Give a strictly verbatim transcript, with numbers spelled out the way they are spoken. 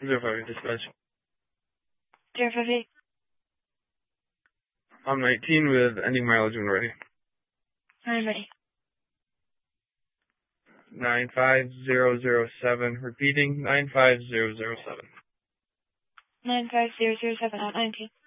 Zero five eight dispatch. Zero five eight. I'm nineteen with ending mileage when ready. I'm ready. Nine five zero zero seven. Repeating nine five zero zero seven. Nine five zero zero seven out nineteen.